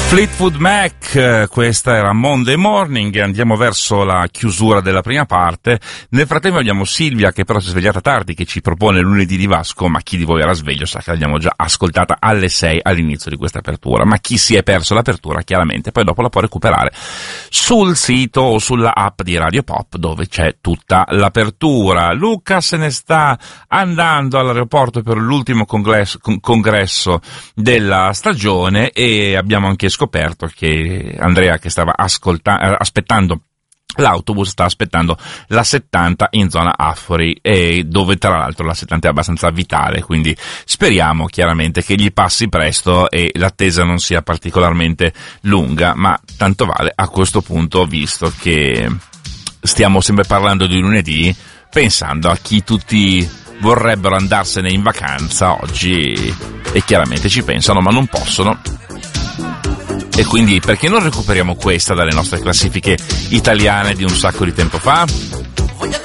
Fleetwood Mac, questa era Monday Morning, andiamo verso la chiusura della prima parte. Nel frattempo abbiamo Silvia, che però si è svegliata tardi, che ci propone Lunedì di Vasco, ma chi di voi era sveglio sa che l'abbiamo già ascoltata alle 6 all'inizio di questa apertura, ma chi si è perso l'apertura chiaramente poi dopo la può recuperare sul sito o sulla app di Radio Pop, dove c'è tutta l'apertura. Luca se ne sta andando all'aeroporto per l'ultimo congresso della stagione, e abbiamo anche scoperto che Andrea, che stava aspettando l'autobus, sta aspettando la 70 in zona Affori, e dove tra l'altro la 70 è abbastanza vitale, quindi speriamo chiaramente che gli passi presto e l'attesa non sia particolarmente lunga, ma tanto vale a questo punto, visto che stiamo sempre parlando di lunedì, pensando a chi tutti vorrebbero andarsene in vacanza oggi e chiaramente ci pensano ma non possono. E quindi perché non recuperiamo questa dalle nostre classifiche italiane di un sacco di tempo fa?